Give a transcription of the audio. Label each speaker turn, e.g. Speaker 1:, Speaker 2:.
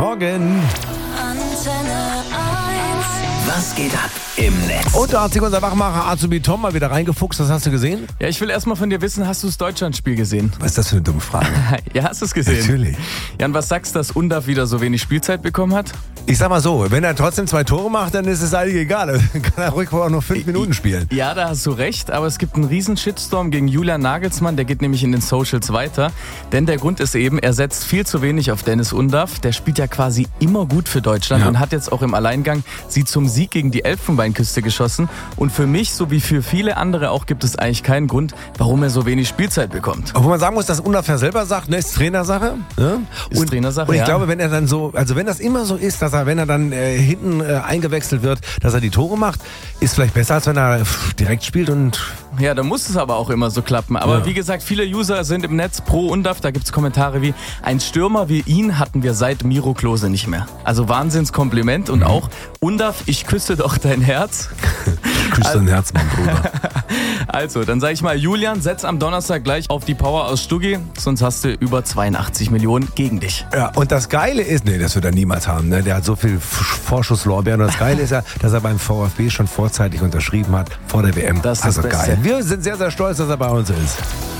Speaker 1: Morgen.
Speaker 2: Antenne 1.
Speaker 3: Was geht ab im Netz?
Speaker 1: Und da hat sich unser Wachmacher Azubi Tom mal wieder reingefuchst. Das hast du gesehen?
Speaker 4: Ja, ich will erstmal von dir wissen, hast du das Deutschlandspiel gesehen?
Speaker 1: Was ist das für eine dumme Frage?
Speaker 4: Ja, hast du es gesehen?
Speaker 1: Natürlich.
Speaker 4: Ja, und was sagst du, dass Undav wieder so wenig Spielzeit bekommen hat?
Speaker 1: Ich sag mal so, wenn er trotzdem 2 Tore macht, dann ist es eigentlich egal. Dann kann er ruhig auch nur 5 Minuten spielen.
Speaker 4: Ja, da hast du recht, aber es gibt einen riesen Shitstorm gegen Julian Nagelsmann, der geht nämlich in den Socials weiter. Denn der Grund ist eben, er setzt viel zu wenig auf Dennis Undav. Der spielt ja quasi immer gut für Deutschland und hat jetzt auch im Alleingang sie zum Sieg gegen die Elfenbeinküste geschossen. Und für mich, so wie für viele andere auch, gibt es eigentlich keinen Grund, warum er so wenig Spielzeit bekommt.
Speaker 1: Obwohl man sagen muss, dass Undav ja selber sagt, ne, ist Trainersache. Ne?
Speaker 4: Ist Trainersache,
Speaker 1: und ich
Speaker 4: ja.
Speaker 1: glaube, wenn er dann so, also wenn das immer so ist, dass er, wenn er dann hinten eingewechselt wird, dass er die Tore macht, ist vielleicht besser, als wenn er direkt spielt und...
Speaker 4: Ja, da muss es aber auch immer so klappen. Aber wie gesagt, viele User sind im Netz pro Undav. Da gibt's Kommentare wie, ein Stürmer wie ihn hatten wir seit Miro Klose nicht mehr. Also Wahnsinnskompliment und auch, Undav, ich küsse doch dein Herz.
Speaker 1: Küsst dein Herz, mein Bruder.
Speaker 4: Also, dann sage ich mal, Julian, setz am Donnerstag gleich auf die Power aus Stuggi, sonst hast du über 82 Millionen gegen dich.
Speaker 1: Ja, und das Geile ist, nee, das wird er niemals haben, ne? Der hat so viel Vorschusslorbeeren. Und das Geile ist ja, dass er beim VfB schon vorzeitig unterschrieben hat, vor der WM.
Speaker 4: Das ist
Speaker 1: also
Speaker 4: das Beste.
Speaker 1: geil. Wir sind sehr, sehr stolz, dass er bei uns ist.